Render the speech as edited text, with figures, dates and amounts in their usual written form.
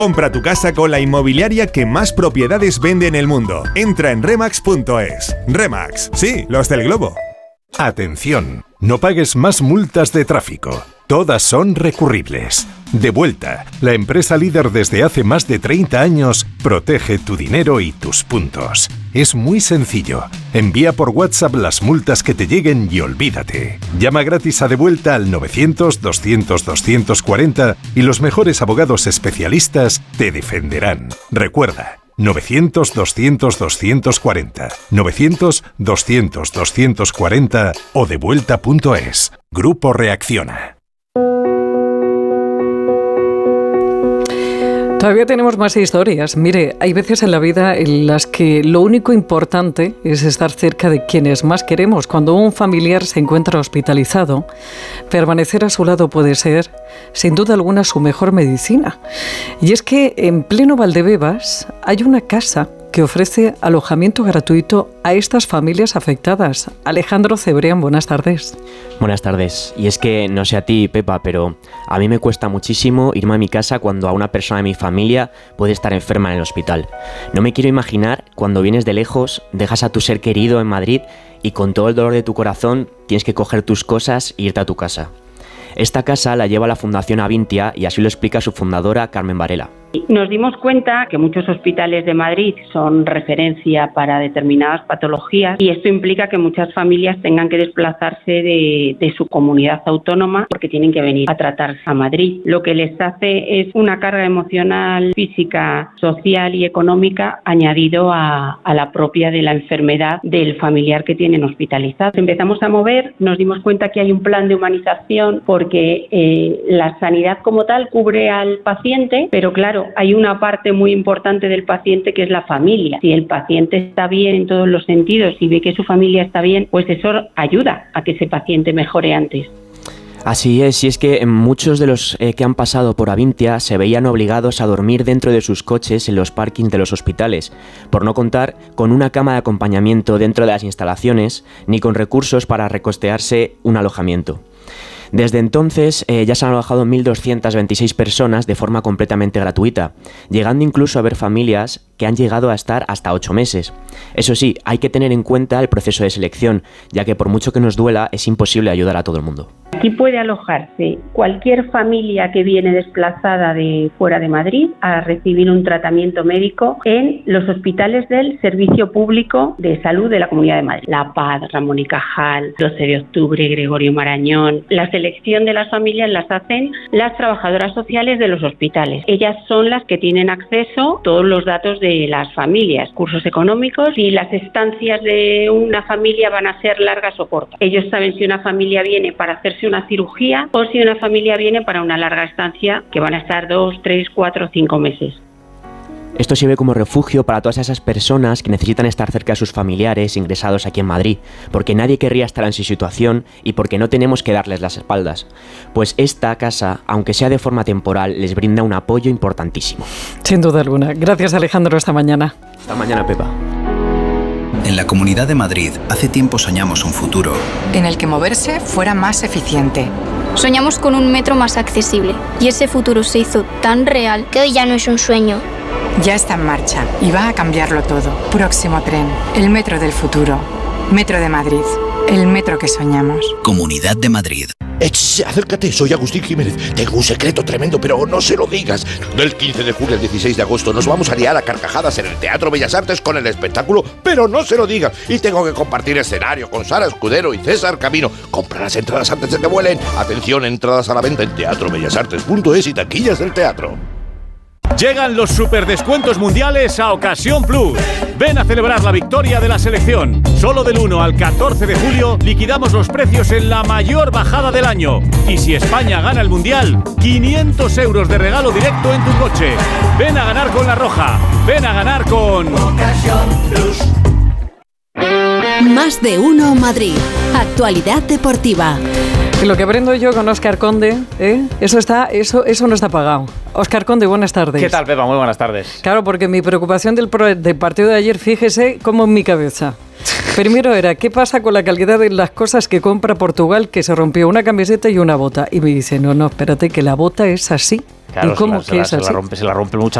Compra tu casa con la inmobiliaria que más propiedades vende en el mundo. Entra en remax.es. Remax, sí, los del globo. Atención, no pagues más multas de tráfico. Todas son recurribles. Devuelta, la empresa líder desde hace más de 30 años, protege tu dinero y tus puntos. Es muy sencillo. Envía por WhatsApp las multas que te lleguen y olvídate. Llama gratis a Devuelta al 900-200-240 y los mejores abogados especialistas te defenderán. Recuerda, 900-200-240, 900-200-240 o devuelta.es. Grupo Reacciona. Todavía tenemos más historias. Mire, hay veces en la vida en las que lo único importante es estar cerca de quienes más queremos. Cuando un familiar se encuentra hospitalizado, permanecer a su lado puede ser, sin duda alguna, su mejor medicina. Y es que en pleno Valdebebas hay una casa que ofrece alojamiento gratuito a estas familias afectadas. Alejandro Cebrián, buenas tardes. Buenas tardes. Y es que, no sé a ti, Pepa, pero a mí me cuesta muchísimo irme a mi casa cuando a una persona de mi familia puede estar enferma en el hospital. No me quiero imaginar cuando vienes de lejos, dejas a tu ser querido en Madrid y con todo el dolor de tu corazón tienes que coger tus cosas e irte a tu casa. Esta casa la lleva la Fundación Avintia y así lo explica su fundadora, Carmen Varela. Nos dimos cuenta que muchos hospitales de Madrid son referencia para determinadas patologías y esto implica que muchas familias tengan que desplazarse de su comunidad autónoma porque tienen que venir a tratarse a Madrid. Lo que les hace es una carga emocional, física, social y económica añadido a la propia de la enfermedad del familiar que tienen hospitalizado. Empezamos a mover, nos dimos cuenta que hay un plan de humanización porque la sanidad como tal cubre al paciente, pero claro, hay una parte muy importante del paciente que es la familia. Si el paciente está bien en todos los sentidos y ve que su familia está bien, pues eso ayuda a que ese paciente mejore antes. Así es, y es que muchos de los que han pasado por Avintia se veían obligados a dormir dentro de sus coches en los parkings de los hospitales, por no contar con una cama de acompañamiento dentro de las instalaciones, ni con recursos para recostearse un alojamiento. Desde entonces ya se han alojado 1.226 personas de forma completamente gratuita, llegando incluso a haber familias que han llegado a estar hasta 8 meses. Eso sí, hay que tener en cuenta el proceso de selección, ya que por mucho que nos duela, es imposible ayudar a todo el mundo. Aquí puede alojarse cualquier familia que viene desplazada de fuera de Madrid a recibir un tratamiento médico en los hospitales del Servicio Público de Salud de la Comunidad de Madrid. La Paz, Ramón y Cajal, 12 de octubre, Gregorio Marañón. La selección de las familias las hacen las trabajadoras sociales de los hospitales. Ellas son las que tienen acceso a todos los datos de las familias, cursos económicos y las estancias de una familia van a ser largas o cortas. Ellos saben si una familia viene para hacerse una cirugía o si una familia viene para una larga estancia que van a estar 2, 3, 4, 5 meses. Esto sirve como refugio para todas esas personas que necesitan estar cerca de sus familiares ingresados aquí en Madrid, porque nadie querría estar en su situación y porque no tenemos que darles las espaldas. Pues esta casa, aunque sea de forma temporal, les brinda un apoyo importantísimo. Sin duda alguna. Gracias, Alejandro. Hasta mañana. Hasta mañana, Pepa. En la Comunidad de Madrid, hace tiempo soñamos un futuro en el que moverse fuera más eficiente. Soñamos con un metro más accesible y ese futuro se hizo tan real que hoy ya no es un sueño. Ya está en marcha y va a cambiarlo todo. Próximo tren, el metro del futuro. Metro de Madrid, el metro que soñamos. Comunidad de Madrid. Acércate, soy Agustín Jiménez. Tengo un secreto tremendo, pero no se lo digas. Del 15 de julio al 16 de agosto nos vamos a liar a carcajadas en el Teatro Bellas Artes con el espectáculo, pero no se lo digas. Y tengo que compartir escenario con Sara Escudero y César Camino. Compra las entradas antes de que vuelen. Atención, entradas a la venta en teatrobellasartes.es y taquillas del teatro. Llegan los superdescuentos mundiales a Ocasión Plus. Ven a celebrar la victoria de la selección. Solo del 1 al 14 de julio liquidamos los precios en la mayor bajada del año. Y si España gana el Mundial, 500 euros de regalo directo en tu coche. Ven a ganar con La Roja. Ven a ganar con Ocasión Plus. Más de uno Madrid. Actualidad deportiva. Lo que aprendo yo con Óscar Conde, eso no está pagado. Óscar Conde, buenas tardes. ¿Qué tal, Pepa? Muy buenas tardes. Claro, porque mi preocupación del partido de ayer, fíjese cómo en mi cabeza. Primero era, ¿qué pasa con la calidad de las cosas que compra Portugal, que se rompió una camiseta y una bota? Y me dice, no, espérate, que la bota es así. Claro, ¿y cómo que es así? Se la rompe muchas